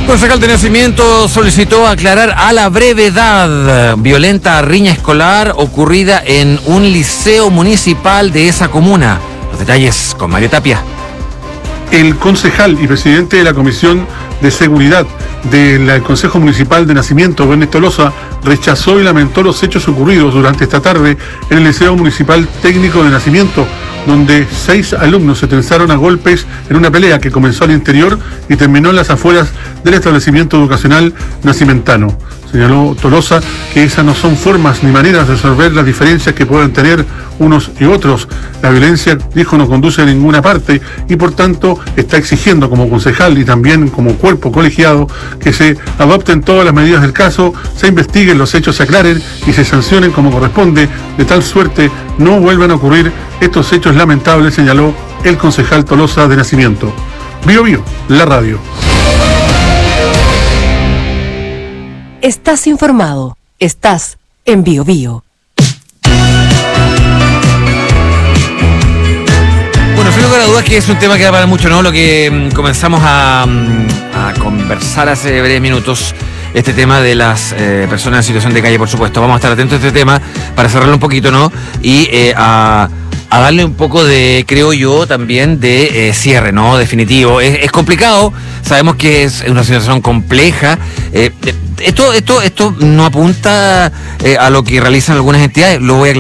Concejal de Nacimiento solicitó aclarar a la brevedad violenta riña escolar ocurrida en un liceo municipal de esa comuna. Los detalles con Mario Tapia. El concejal y presidente de la Comisión de Seguridad del Consejo Municipal de Nacimiento, Benet Tolosa, rechazó y lamentó los hechos ocurridos durante esta tarde en el Liceo Municipal Técnico de Nacimiento, donde 6 alumnos se tensaron a golpes en una pelea que comenzó al interior y terminó en las afueras del establecimiento educacional nacimentano. Señaló Tolosa que esas no son formas ni maneras de resolver las diferencias que puedan tener unos y otros. La violencia, dijo, no conduce a ninguna parte y por tanto está exigiendo como concejal y también como cuerpo colegiado que se adopten todas las medidas del caso, se investiguen, los hechos se aclaren y se sancionen como corresponde, de tal suerte no vuelvan a ocurrir estos hechos lamentables, señaló el concejal Tolosa de Nacimiento. Bio Bio, la radio. Estás informado. Estás en Bio Bio. Bueno, sin lugar a dudas que es un tema que da para mucho, ¿no? Lo que comenzamos a conversar hace breves minutos, este tema de las personas en situación de calle, por supuesto. Vamos a estar atentos a este tema para cerrarlo un poquito, ¿no? Y a darle un poco de, creo yo, también de cierre, ¿no? Definitivo. Es complicado, sabemos que es una situación compleja. Esto no apunta a lo que realizan algunas entidades, lo voy a aclarar.